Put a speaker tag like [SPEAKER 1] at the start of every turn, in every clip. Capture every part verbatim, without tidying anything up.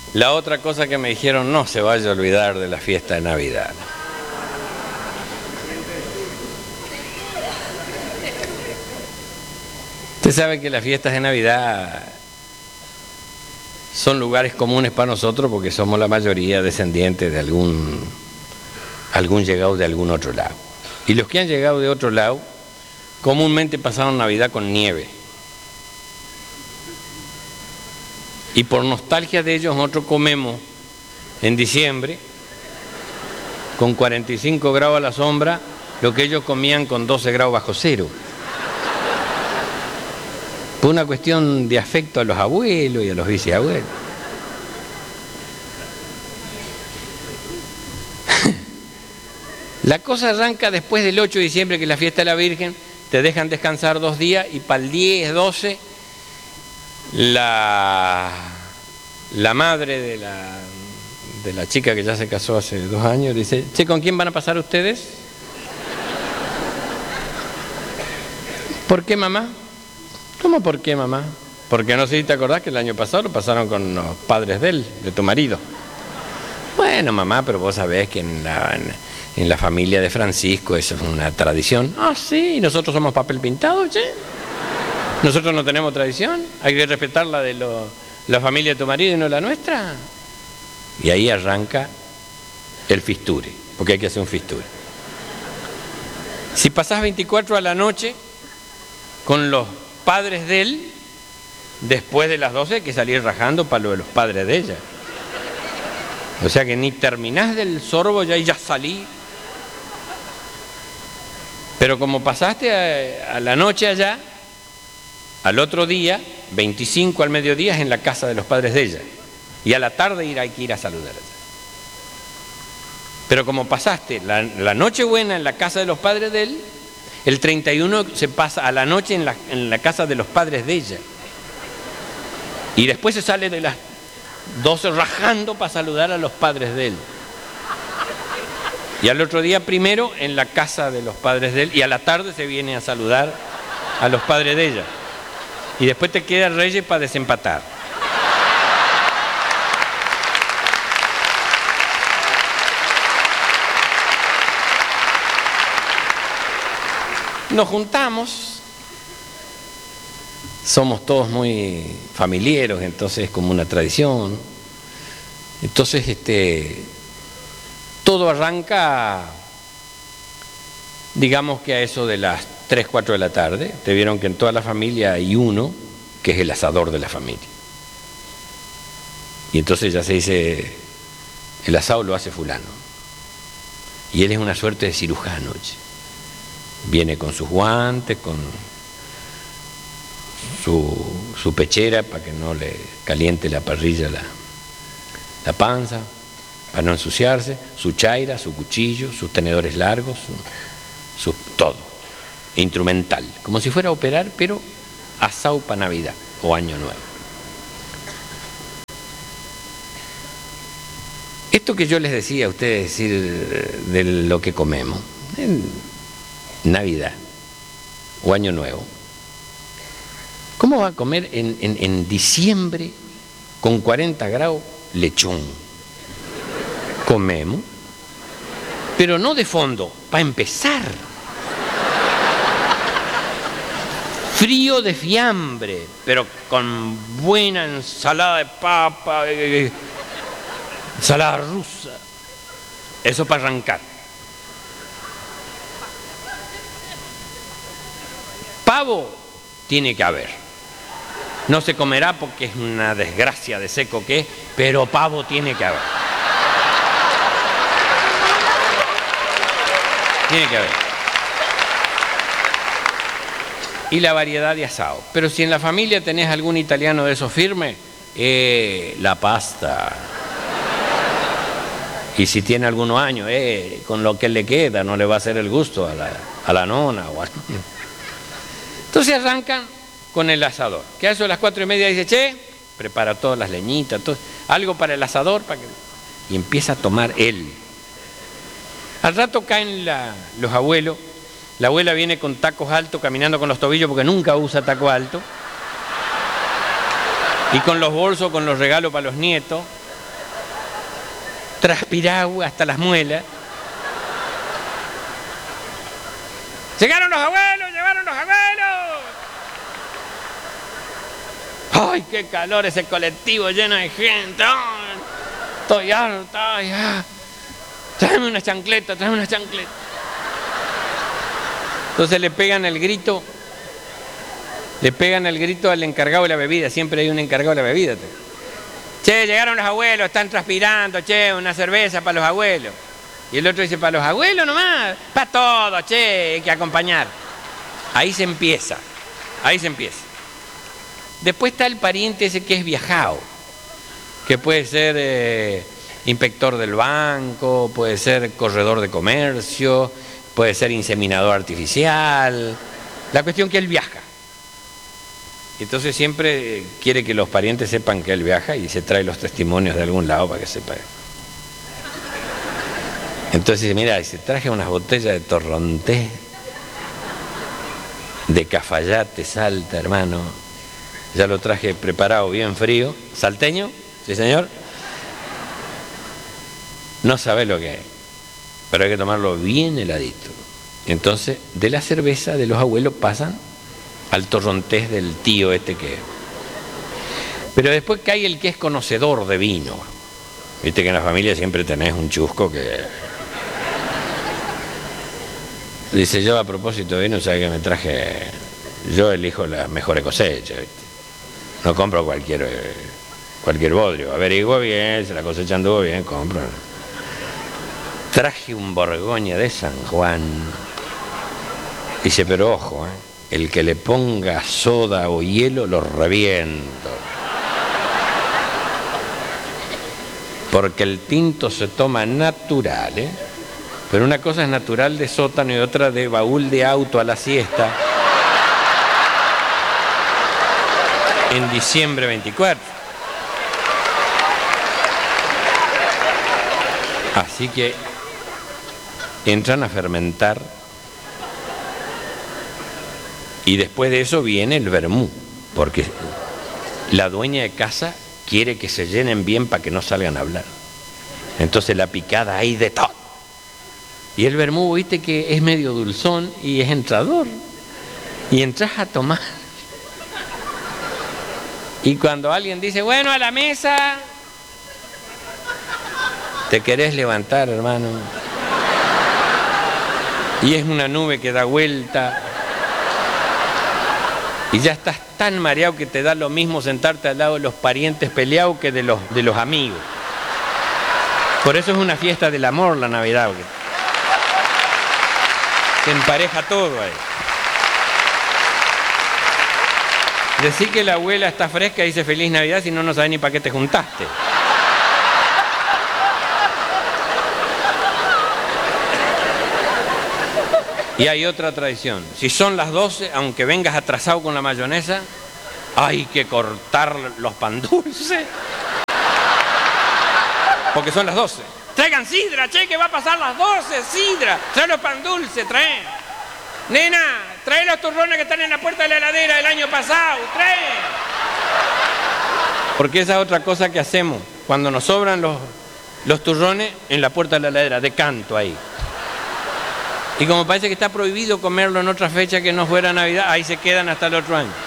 [SPEAKER 1] La otra cosa que me dijeron, no se vaya a olvidar de la fiesta de Navidad. Usted sabe que las fiestas de Navidad son lugares comunes para nosotros porque somos la mayoría descendientes de algún, algún llegado de algún otro lado. Y los que han llegado de otro lado comúnmente pasaron Navidad con nieve. Y por nostalgia de ellos nosotros comemos en diciembre con cuarenta y cinco grados a la sombra lo que ellos comían con doce grados bajo cero. Por una cuestión de afecto a los abuelos y a los bisabuelos. La cosa arranca después del ocho de diciembre, que es la fiesta de la Virgen, te dejan descansar dos días y para el diez, doce, la, la madre de la, de la chica que ya se casó hace dos años dice, che, ¿con quién van a pasar ustedes? ¿Por qué, mamá? ¿Cómo por qué, mamá? Porque no sé si te acordás que el año pasado lo pasaron con los padres de él, de tu marido. Bueno, mamá, pero vos sabés que en la, en, en la familia de Francisco eso es una tradición. Ah, sí, nosotros somos papel pintado, che. Nosotros no tenemos tradición, hay que respetar la de lo, la familia de tu marido y no la nuestra. Y ahí arranca el fisture, porque hay que hacer un fisture. Si pasás veinticuatro a la noche con los padres de él, después de las doce hay que salir rajando para lo de los padres de ella. O sea que ni terminás del sorbo ya y ya salí. Pero como pasaste a, a la noche allá, al otro día, veinticinco al mediodía, es en la casa de los padres de ella. Y a la tarde ir, hay que ir a saludar allá. Pero como pasaste la, la noche buena en la casa de los padres de él, el treinta y uno se pasa a la noche en la, en la casa de los padres de ella. Y después se sale de las doce rajando para saludar a los padres de él. Y al otro día primero en la casa de los padres de él. Y a la tarde se viene a saludar a los padres de ella. Y después te queda Reyes para desempatar. Nos juntamos, somos todos muy familiares, entonces es como una tradición. Entonces este, todo arranca, digamos que a eso de las tres, cuatro de la tarde. Te vieron que en toda la familia hay uno que es el asador de la familia. Y entonces ya se dice, el asado lo hace fulano. Y él es una suerte de cirujano, che. Viene con sus guantes, con su, su pechera para que no le caliente la parrilla la, la panza, para no ensuciarse, su chaira, su cuchillo, sus tenedores largos, su, su, todo, instrumental, como si fuera a operar, pero asado para Navidad o Año Nuevo. Esto que yo les decía a ustedes, decir de lo que comemos, en Navidad o Año Nuevo, ¿cómo va a comer en, en, en diciembre con cuarenta grados lechón? Comemos, pero no de fondo, para empezar. Frío de fiambre, pero con buena ensalada de papa, eh, ensalada rusa. Eso para arrancar. Pavo tiene que haber. No se comerá porque es una desgracia de seco que es, pero pavo tiene que haber. Tiene que haber. Y la variedad de asado. Pero si en la familia tenés algún italiano de esos firmes, eh, la pasta. Y si tiene algunos años, eh, con lo que le queda, no le va a hacer el gusto a la, a la nona o a... Entonces arrancan con el asador, que a eso de las cuatro y media dice, che, prepara todas las leñitas, todo, algo para el asador, para que... y empieza a tomar él. Al rato caen la, los abuelos, la abuela viene con tacos altos, caminando con los tobillos, porque nunca usa taco alto, y con los bolsos, con los regalos para los nietos, transpirado hasta las muelas. ¡Llegaron los abuelos! ¡Llegaron los abuelos! ¡Ay, qué calor ese colectivo lleno de gente! ¡Ay! Estoy harto, ya. Tráeme una chancleta, tráeme una chancleta. Entonces le pegan el grito, le pegan el grito al encargado de la bebida. Siempre hay un encargado de la bebida. Che, llegaron los abuelos, están transpirando, che, una cerveza para los abuelos. Y el otro dice, ¿para los abuelos nomás? Para todos, che, hay que acompañar. Ahí se empieza, ahí se empieza. Después está el pariente ese que es viajado, que puede ser eh, inspector del banco, puede ser corredor de comercio, puede ser inseminador artificial. La cuestión que él viaja. Entonces siempre quiere que los parientes sepan que él viaja y se trae los testimonios de algún lado para que sepa. Entonces dice, mira, se traje unas botellas de Torrontés, de Cafayate, Salta, hermano. Ya lo traje preparado bien frío. ¿Salteño? Sí, señor. No sabe lo que es, pero hay que tomarlo bien heladito. Entonces, de la cerveza de los abuelos pasan al Torrontés del tío este que... Pero después cae el que es conocedor de vino. Viste que en la familia siempre tenés un chusco que... Dice, yo a propósito de vino, ¿sabes que me traje? Yo elijo las mejores cosechas, ¿viste? No compro cualquier cualquier bodrio. Averiguo bien, si la cosecha anduvo bien, compro. Traje un Borgoña de San Juan. Dice, pero ojo, ¿eh? El que le ponga soda o hielo lo reviento. Porque el tinto se toma natural, ¿eh? Pero una cosa es natural de sótano y otra de baúl de auto a la siesta. En diciembre veinticuatro. Así que entran a fermentar y después de eso viene el vermú, porque la dueña de casa quiere que se llenen bien para que no salgan a hablar. Entonces la picada hay de todo. Y el vermú, viste que es medio dulzón y es entrador. Y entras a tomar. Y cuando alguien dice, bueno, a la mesa, te querés levantar, hermano. Y es una nube que da vuelta. Y ya estás tan mareado que te da lo mismo sentarte al lado de los parientes peleados que de los, de los amigos. Por eso es una fiesta del amor la Navidad. Porque se empareja todo ahí. Decir que la abuela está fresca y dice feliz Navidad, si no, no sabe ni para qué te juntaste. Y hay otra tradición. Si son las doce, aunque vengas atrasado con la mayonesa, hay que cortar los pan dulces. Porque son las doce. Traigan sidra, che, que va a pasar las doce, sidra. Trae los pan dulces, trae. Nena, trae los turrones que están en la puerta de la heladera del año pasado, trae. Porque esa es otra cosa que hacemos. Cuando nos sobran los, los turrones, en la puerta de la heladera, de canto ahí. Y como parece que está prohibido comerlo en otra fecha que no fuera Navidad, ahí se quedan hasta el otro año.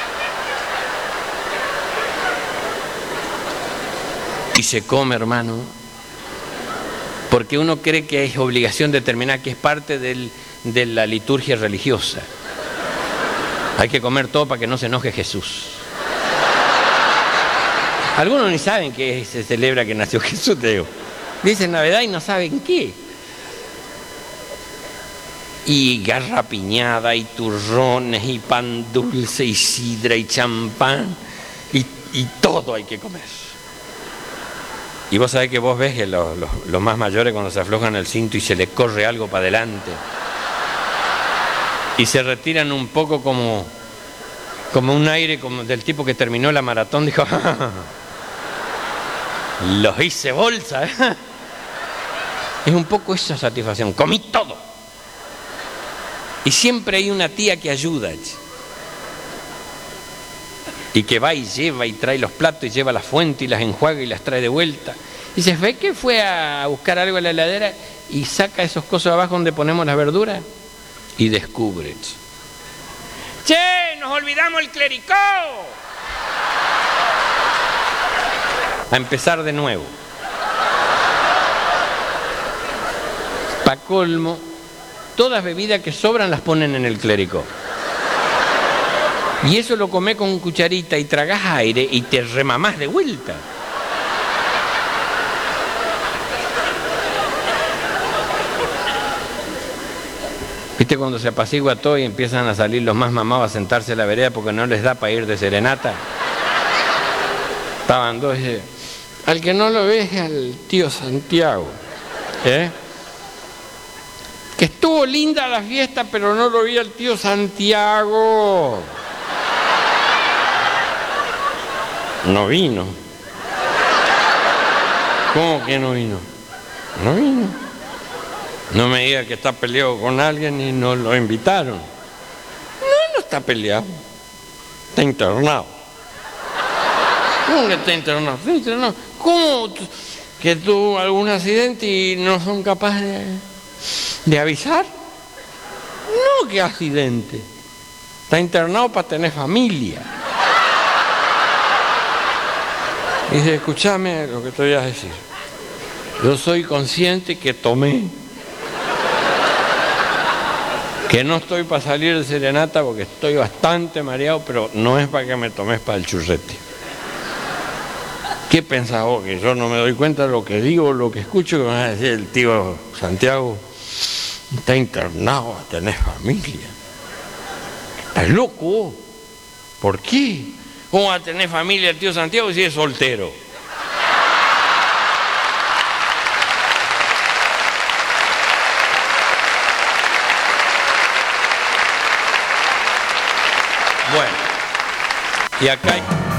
[SPEAKER 1] Y se come, hermano, porque uno cree que es obligación determinar, que es parte del, de la liturgia religiosa. Hay que comer todo para que no se enoje Jesús. Algunos ni saben que se celebra que nació Jesús, te digo. Dicen Navidad y no saben qué. Y garrapiñada, y turrones, y pan dulce, y sidra, y champán, y, y todo hay que comer. Y vos sabés que vos ves que los, los, los más mayores cuando se aflojan el cinto y se les corre algo para adelante, y se retiran un poco como, como un aire como del tipo que terminó la maratón, dijo, los hice bolsa, ¿eh? Es un poco esa satisfacción, comí todo. Y siempre hay una tía que ayuda. y que va y lleva y trae los platos y lleva la fuente y las enjuaga y las trae de vuelta. Y se ve que fue a buscar algo en la heladera y saca esos cosos abajo donde ponemos las verduras y descubre. ¡Che! ¡Nos olvidamos el clericó! A empezar de nuevo. Pa' colmo, todas bebidas que sobran las ponen en el clericó. Y eso lo comés con cucharita y tragás aire y te remamás de vuelta. ¿Viste cuando se apacigua todo y empiezan a salir los más mamados a sentarse a la vereda porque no les da para ir de serenata? Estaban dos y dice, al que no lo ve es al tío Santiago, ¿eh? Que estuvo linda la fiesta, pero no lo vi al tío Santiago. No vino. ¿Cómo que no vino? No vino. No me diga que está peleado con alguien y no lo invitaron. No, no está peleado. Está internado. ¿Cómo que está internado? Está internado. ¿Cómo que tuvo algún accidente y no son capaces de, de avisar? No, ¿qué accidente? Está internado para tener familia. Y dice, escúchame lo que te voy a decir. Yo soy consciente que tomé. Que no estoy para salir de serenata porque estoy bastante mareado, pero no es para que me tomes para el churrete. ¿Qué pensás vos? Que yo no me doy cuenta de lo que digo, lo que escucho, que me va a decir el tío Santiago, está internado, tenés familia. ¿Estás loco? ¿Por qué? ¿Cómo va a tener familia el tío Santiago si es soltero? Bueno, y acá hay...